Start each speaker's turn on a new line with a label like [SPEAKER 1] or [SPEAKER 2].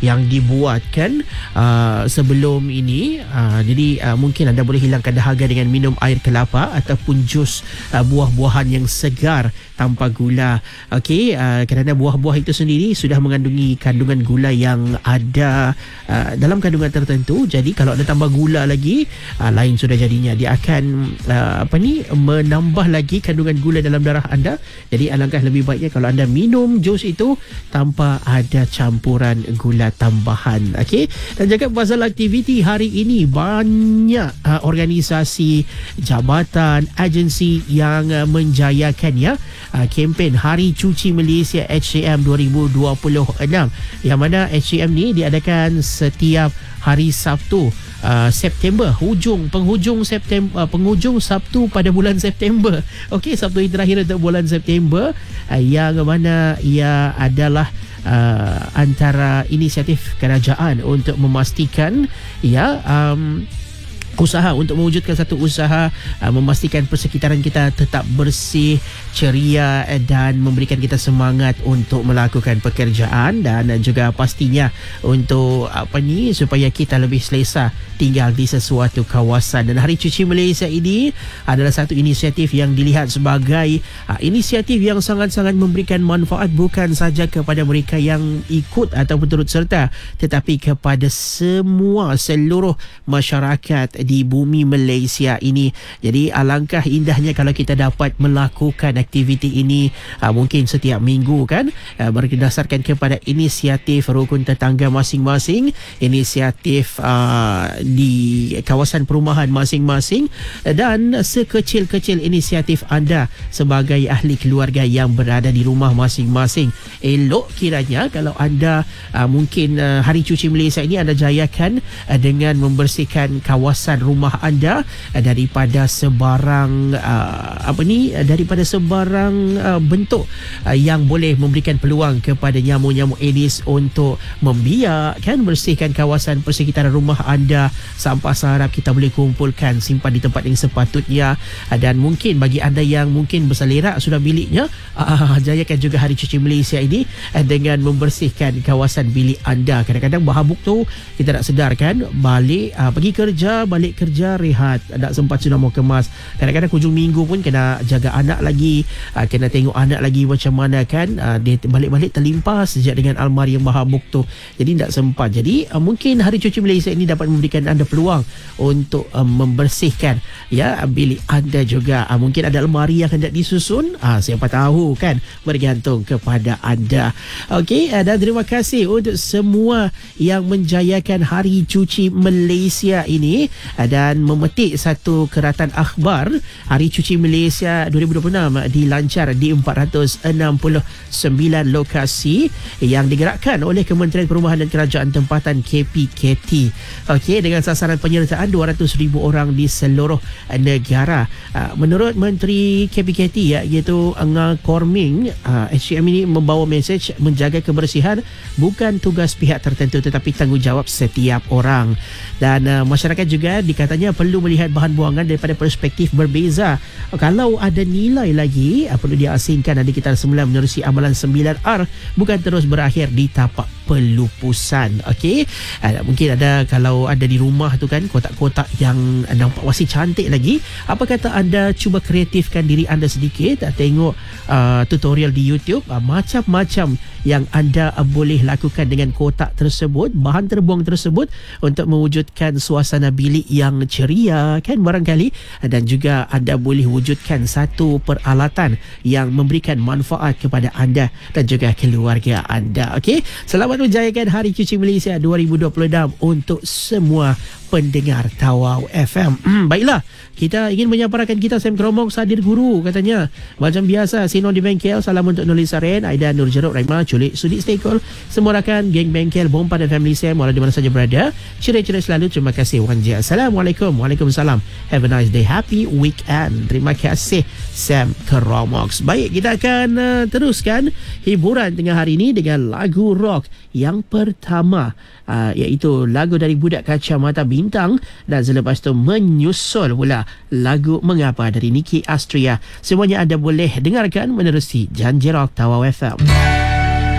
[SPEAKER 1] yang dibuatkan sebelum ini. Jadi mungkin anda boleh hilangkan dahaga dengan minum air kelapa ataupun jus buah-buahan yang segar tanpa gula. Okey, kerana buah-buah itu sendiri sudah mengandungi kandungan gula yang ada dalam kandungan tertentu. Jadi kalau ada tambah gula lagi, lain sudah jadinya. Dia akan menambah lagi kandungan gula dalam darah anda. Jadi alangkah lebih baiknya kalau anda minum jus itu tanpa ada campuran gula tambahan. Okey, dan juga pasal aktiviti hari ini, banyak organisasi, jabatan, agensi yang menjayakan kempen Hari Cuci Malaysia HCM 2026, yang mana HCM ni diadakan setiap hari Sabtu September, penghujung Sabtu pada bulan September. Okey, Sabtu yang terakhir untuk bulan September, yang mana ia adalah antara inisiatif kerajaan untuk memastikan usaha untuk mewujudkan satu usaha memastikan persekitaran kita tetap bersih, ceria dan memberikan kita semangat untuk melakukan pekerjaan, dan juga pastinya untuk supaya kita lebih selesa tinggal di sesuatu kawasan. Dan Hari Cuci Malaysia ini adalah satu inisiatif yang dilihat sebagai inisiatif yang sangat-sangat memberikan manfaat bukan saja kepada mereka yang ikut ataupun turut serta, tetapi kepada seluruh masyarakat di bumi Malaysia ini. Jadi alangkah indahnya kalau kita dapat melakukan aktiviti ini mungkin setiap minggu kan, berdasarkan kepada inisiatif rukun tetangga masing-masing, inisiatif di kawasan perumahan masing-masing, dan sekecil-kecil inisiatif anda sebagai ahli keluarga yang berada di rumah masing-masing. Elok kiranya kalau anda mungkin Hari Cuci Malaysia ini anda jayakan dengan membersihkan kawasan rumah anda daripada sebarang bentuk yang boleh memberikan peluang kepada nyamuk-nyamuk Aedes untuk membiak kan. Bersihkan kawasan persekitaran rumah anda, sampah seharap kita boleh kumpulkan, simpan di tempat yang sepatutnya. Dan mungkin bagi anda yang mungkin berselerak sudah biliknya, jayakan juga Hari Cuci Malaysia ini dengan membersihkan kawasan bilik anda. Kadang-kadang berhabuk tu kita tak sedar kan, pergi kerja, balik kerja, rehat, tak sempat sudah mau kemas. Kadang-kadang hujung minggu pun kena jaga anak lagi, kena tengok anak lagi macam mana kan, dia balik-balik terlimpas sejak dengan almari yang berhabuk tu, jadi tak sempat. Jadi mungkin Hari Cuci Malaysia ini dapat memberikan anda peluang untuk membersihkan bilik anda juga. Mungkin ada almari yang hendak disusun, siapa tahu kan, bergantung kepada anda. Okey, dan terima kasih untuk semua yang menjayakan Hari Cuci Malaysia ini dan memetik satu keratan akhbar. Hari Cuci Malaysia 2026 dilancar di 469 lokasi yang digerakkan oleh Kementerian Perumahan dan Kerajaan Tempatan KPKT. Okey, dengan sasaran penyertaan 200,000 orang di seluruh negara. Menurut Menteri KPKT iaitu Anga Korming, HCM ini membawa mesej menjaga kebersihan bukan tugas pihak tertentu tetapi tanggungjawab setiap orang. Dan masyarakat juga dikatanya perlu melihat bahan buangan daripada perspektif berbeza. Kalau ada nilai lagi, perlu diasingkan. Adik kita semula menerusi amalan 9R, bukan terus berakhir di tapak pelupusan. Okey, mungkin ada, kalau ada di rumah tu kan, kotak-kotak yang nampak masih cantik lagi, apa kata anda cuba kreatifkan diri anda sedikit, tengok tutorial di YouTube, macam-macam yang anda boleh lakukan dengan kotak tersebut, bahan terbuang tersebut, untuk mewujudkan suasana bilik yang ceria kan barangkali. Dan juga anda boleh wujudkan satu peralatan yang memberikan manfaat kepada anda dan juga keluarga anda. Okey, selamat menjayakan Hari Cuci Malaysia 2026 untuk semua pendengar Tawau FM. Baiklah, kita ingin menyampaikan kita Sam Kromong Sadir Guru katanya. Macam biasa, Sino di bengkel, salam untuk Nurli Saren, Aida Nur Jeruk, Raima, Culik, Sudik Stekol, semua rakan geng bengkel Bompa dan family Sam walau di mana saja berada. Ceria-ceria selalu. Terima kasih Wanja. Assalamualaikum. Waalaikumsalam. Have a nice day. Happy weekend. Terima kasih Sam Kromox. Baik, kita akan teruskan hiburan tengah hari ini dengan lagu rock yang pertama, iaitu lagu dari Budak Kacamata Bintang, dan selepas itu menyusul pula lagu Mengapa dari Niki Astria. Semuanya anda boleh dengarkan menerusi Janji Rock Tawau FM.